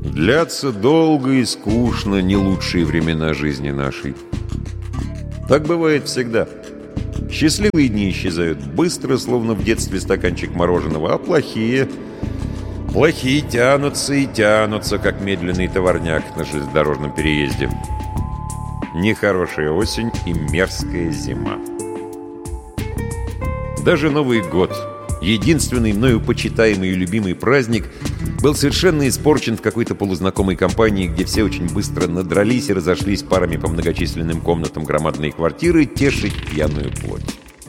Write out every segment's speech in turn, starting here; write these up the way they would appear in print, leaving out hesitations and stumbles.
Длятся долго и скучно не лучшие времена жизни нашей. Так бывает всегда. Счастливые дни исчезают быстро, словно в детстве стаканчик мороженого, а плохие тянутся и тянутся, как медленный товарняк на железнодорожном переезде. Нехорошая осень и мерзкая зима. Даже Новый год, единственный мною почитаемый и любимый праздник, был совершенно испорчен в какой-то полузнакомой компании, где все очень быстро надрались и разошлись парами по многочисленным комнатам громадной квартиры тешить пьяную плоть.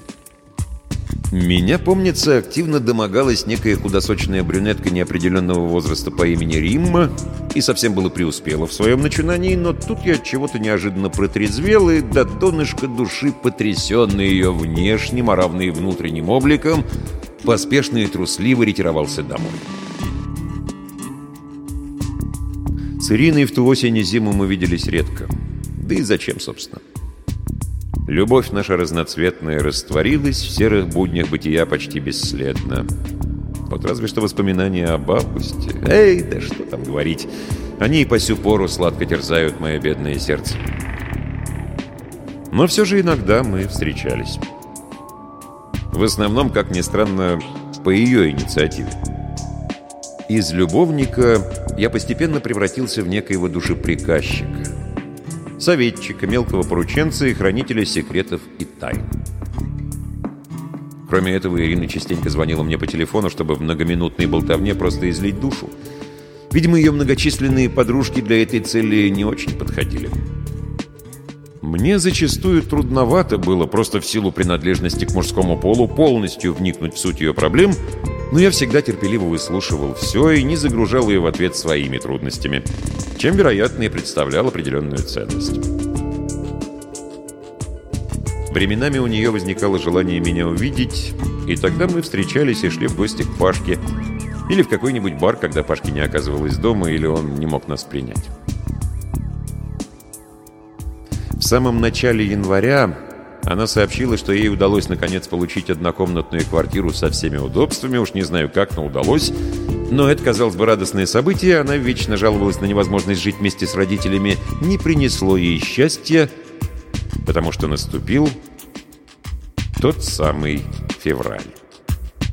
Меня, помнится, активно домогалась некая худосочная брюнетка неопределенного возраста по имени Римма и совсем было преуспела в своем начинании, но тут я от чего-то неожиданно протрезвел и до донышка души, потрясенный ее внешним, а равно и внутренним обликом, поспешно и трусливо ретировался домой. С Ириной в ту осень и зиму мы виделись редко. Да и зачем, собственно? Любовь наша разноцветная растворилась в серых буднях бытия почти бесследно. Вот разве что воспоминания об августе. Эй, да что там говорить. Они и по сю пору сладко терзают мое бедное сердце. Но все же иногда мы встречались. В основном, как ни странно, по ее инициативе. Из любовника я постепенно превратился в некоего душеприказчика. Советчика, мелкого порученца и хранителя секретов и тайн. Кроме этого, Ирина частенько звонила мне по телефону, чтобы в многоминутной болтовне просто излить душу. Видимо, ее многочисленные подружки для этой цели не очень подходили. Мне зачастую трудновато было просто в силу принадлежности к мужскому полу полностью вникнуть в суть ее проблем, но я всегда терпеливо выслушивал все и не загружал ее в ответ своими трудностями, чем, вероятно, и представлял определенную ценность. Временами у нее возникало желание меня увидеть, и тогда мы встречались и шли в гости к Пашке, или в какой-нибудь бар, когда Пашки не оказывалось дома, или он не мог нас принять. В самом начале января она сообщила, что ей удалось наконец получить однокомнатную квартиру со всеми удобствами, уж не знаю как, но удалось. Но это, казалось бы, радостное событие, она вечно жаловалась на невозможность жить вместе с родителями, не принесло ей счастья, потому что наступил тот самый февраль.